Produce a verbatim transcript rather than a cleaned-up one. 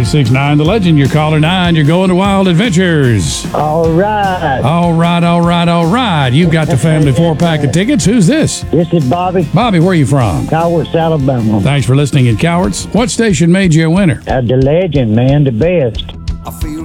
six nine, the legend. You're caller nine. You're going to Wild Adventures. All right. All right, all right, all right. You've got the family four-pack of tickets. Who's this? This is Bobby. Bobby, where are you from? Cowards, Alabama. Thanks for listening in Cowards. What station made you a winner? Uh, the legend, man, the best. I feel